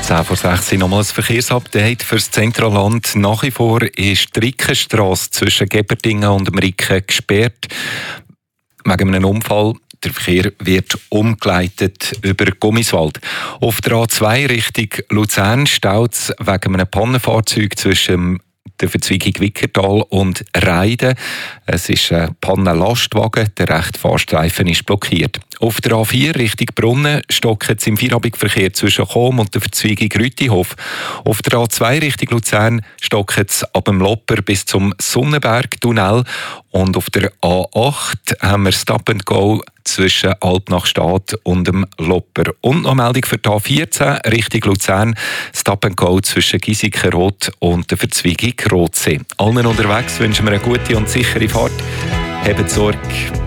10:06 Uhr nochmal ein Verkehrsupdate für das Zentralland. Nach wie vor ist die Rickenstrasse zwischen Geberdingen und dem Ricken gesperrt. Wegen einem Unfall. Der Verkehr wird umgeleitet über Gummiswald. Auf der A2 Richtung Luzern staut es wegen einem Pannenfahrzeug zwischen der Verzweigung Wickertal und Reiden. Es ist ein Pannenlastwagen, der rechte Fahrstreifen ist blockiert. Auf der A4 Richtung Brunnen stockt es im Feierabendverkehr zwischen Chom und der Verzweigung Rütihof. Auf der A2 Richtung Luzern stockt es ab dem Lopper bis zum Sonnenberg-Tunnel. Und auf der A8 haben wir Stop and Go zwischen Alpnachstad und dem Lopper. Und noch eine Meldung für die A14 Richtung Luzern. Stop and Go zwischen Giesikenrot und der Verzweigung Rotsee. Allen unterwegs wünschen wir eine gute und sichere Fahrt. Habt Sorge.